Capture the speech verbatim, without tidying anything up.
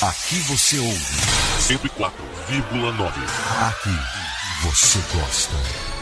Aqui você ouve cento e quatro vírgula nove. Aqui você gosta.